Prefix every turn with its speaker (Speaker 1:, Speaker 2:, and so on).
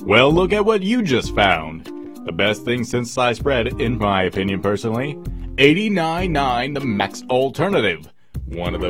Speaker 1: Well, look at what you just found. The best thing since sliced bread, in my opinion personally. 89.9 The Max Alternative. One of the